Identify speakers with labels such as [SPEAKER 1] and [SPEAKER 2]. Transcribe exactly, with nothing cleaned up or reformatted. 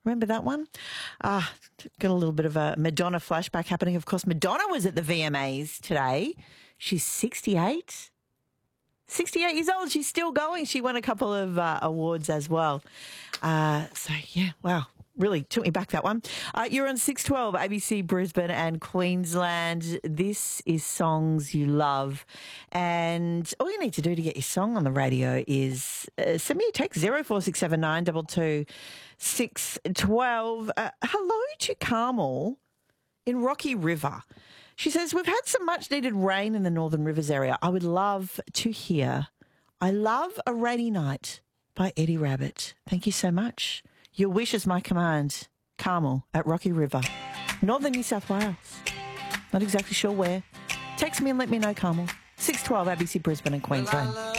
[SPEAKER 1] Remember that one? Ah, got a little bit of a Madonna flashback happening. Of course, Madonna was at the V M As today. She's sixty-eight. sixty-eight years old. She's still going. She won a couple of uh, awards as well. Uh, so, yeah, wow. Really took me back, that one. Uh, you're on six twelve, A B C Brisbane and Queensland. This is Songs You Love. And all you need to do to get your song on the radio is uh, send me a text, zero four six seven nine two two six one two. Uh, hello to Carmel in Rocky River. She says, we've had some much-needed rain in the Northern Rivers area. I would love to hear I Love a Rainy Night by Eddie Rabbitt. Thank you so much. Your wish is my command. Carmel at Rocky River, Northern New South Wales. Not exactly sure where. Text me and let me know, Carmel. six twelve A B C Brisbane and Queensland.